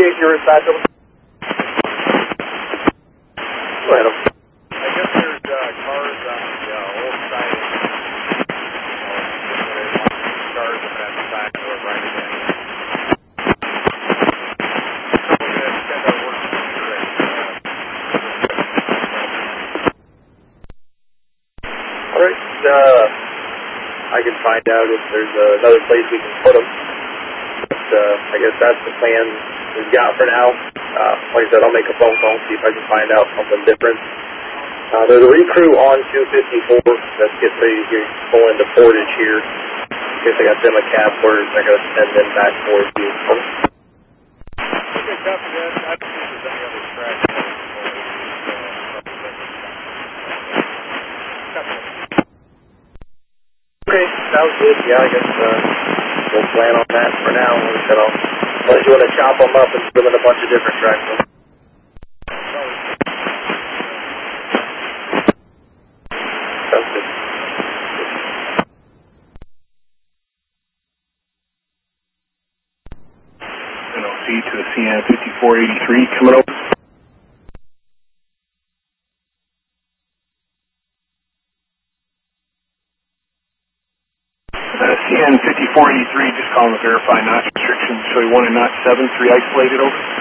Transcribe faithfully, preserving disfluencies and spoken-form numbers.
initiate your dispatch. Go ahead. I guess there's uh, cars on the uh, old side of the cars on that side of the right again. Alright, uh, I can find out if there's uh, another place we can put them. But, uh, I guess that's the plan we've got for now. Uh, like I said, I'll make a phone call and see if I can find out something different. Uh, there's a recrew on two fifty-four that's getting ready to get, pull into Portage here. I guess I got them a cab orders. I got to send them back towards you. Okay, copy that. I don't think there's any other tracks. Okay, sounds good. Yeah, I guess uh, we'll plan on that for now. Like I said, I'll, unless you want to chop them up and put them in a bunch of different tracks. Sounds good. N O C to a C N fifty-four eighty-three coming over. C N fifty-four eighty-three, just calling to verify notch restrictions. Show you one and notch seven, three isolated over.